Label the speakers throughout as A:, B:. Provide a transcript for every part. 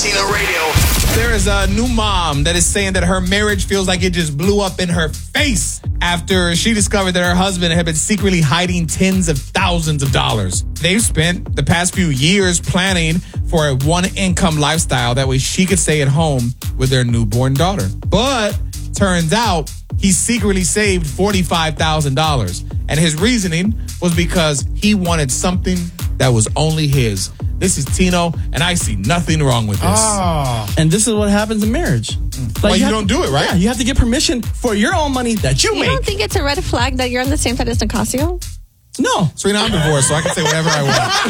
A: Casino Radio.
B: There is a new mom that is saying that her marriage feels like it just blew up in her face after she discovered that her husband had been secretly hiding tens of thousands of dollars. They've spent the past few years planning for a one-income lifestyle. That way she could stay at home with their newborn daughter. But turns out he secretly saved $45,000. And his reasoning was because he wanted something that was only his. This is Tino, and I see nothing wrong with this.
C: Oh. And this is what happens in marriage.
B: Well, you don't do it, right?
C: Yeah, you have to get permission for your own money that you make.
D: You don't think it's a red flag that you're on the same side as Nicasio?
C: No.
B: Serena, I'm divorced, so I can say whatever I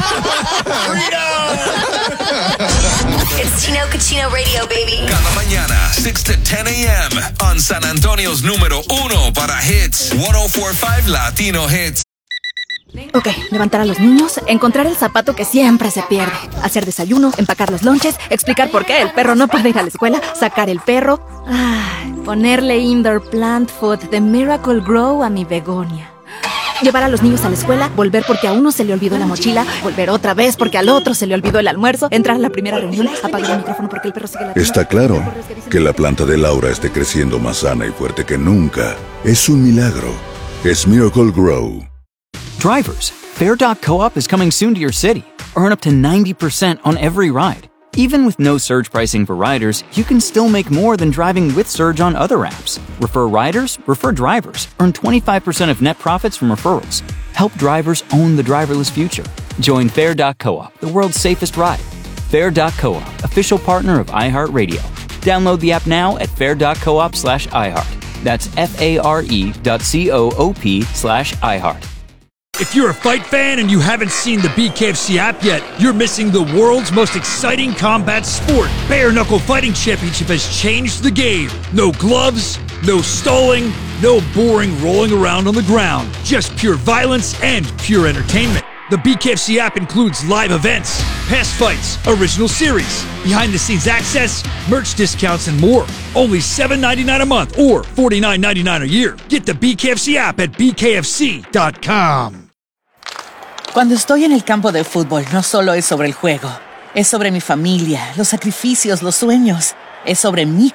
B: want.
E: It's Tino Cucino Radio, baby.
A: Cada mañana, 6 to 10 a.m. on San Antonio's número uno para hits. 104.5 Latino Hits.
F: Ok, levantar a los niños, encontrar el zapato que siempre se pierde, hacer desayuno, empacar los lonches, explicar por qué el perro no puede ir a la escuela, sacar el perro, ponerle indoor plant food de Miracle Grow a mi begonia. Llevar a los niños a la escuela, volver porque a uno se le olvidó la mochila, volver otra vez porque al otro se le olvidó el almuerzo, entrar a la primera reunión, apagar el micrófono porque el perro sigue la...
G: Está claro que la planta de Laura esté creciendo más sana y fuerte que nunca. Es un milagro. Es Miracle Grow.
H: Drivers, Fair.coop is coming soon to your city. Earn up to 90% on every ride. Even with no surge pricing for riders, you can still make more than driving with surge on other apps. Refer riders, refer drivers. Earn 25% of net profits from referrals. Help drivers own the driverless future. Join Fair.coop, the world's safest ride. Fair.coop, official partner of iHeartRadio. Download the app now at fair.coop/iHeart. That's FARE.coop/iHeart.
I: If you're a fight fan and you haven't seen the BKFC app yet, you're missing the world's most exciting combat sport. Bare Knuckle Fighting Championship has changed the game. No gloves, no stalling, no boring rolling around on the ground. Just pure violence and pure entertainment. The BKFC app includes live events, past fights, original series, behind-the-scenes access, merch discounts, and more. Only $7.99 a month or $49.99 a year. Get the BKFC app at bkfc.com.
J: Cuando estoy en el campo de fútbol, no solo es sobre el juego. Es sobre mi familia, los sacrificios, los sueños. Es sobre mi